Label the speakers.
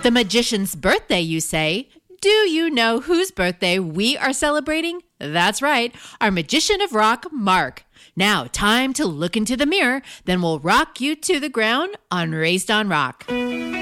Speaker 1: The magician's birthday, you say? Do you know whose birthday we are celebrating? That's right, our magician of rock, Mark. Now, time to look into the mirror, then we'll rock you to the ground on Raised on Rock.